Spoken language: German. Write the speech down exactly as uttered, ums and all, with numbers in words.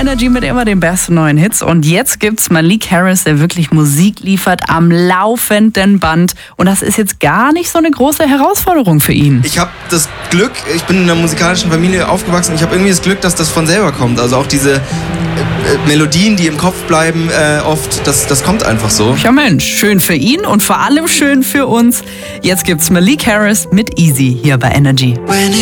Energy mit immer den besten neuen Hits. Und jetzt gibt's Malik Harris, der wirklich Musik liefert am laufenden Band. Und das ist jetzt gar nicht so eine große Herausforderung für ihn. Ich habe das Glück, ich bin in einer musikalischen Familie aufgewachsen, ich habe irgendwie das Glück, dass das von selber kommt. Also auch diese äh, Melodien, die im Kopf bleiben, äh, oft, das, das kommt einfach so. Ja Mensch, schön für ihn und vor allem schön für uns. Jetzt gibt's Malik Harris mit Easy hier bei Energy.